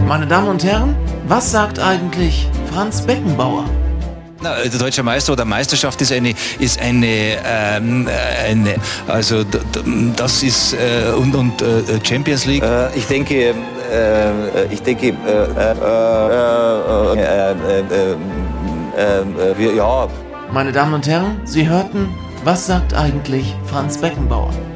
Meine Damen und Herren, was sagt eigentlich Franz Beckenbauer? Der deutsche Meister oder Meisterschaft ist eine das ist und Champions League. Ich denke, Meine Damen und Herren, Sie hörten, was sagt eigentlich Franz Beckenbauer?